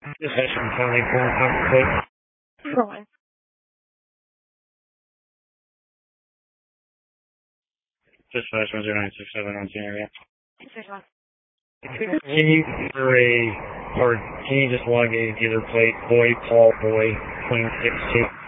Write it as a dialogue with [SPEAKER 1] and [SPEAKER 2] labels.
[SPEAKER 1] This is from County Board Plate.
[SPEAKER 2] For one.
[SPEAKER 1] Just 50967 on the area.
[SPEAKER 2] Can
[SPEAKER 1] you just log a dealer plate, boy, Paul, boy, 2016?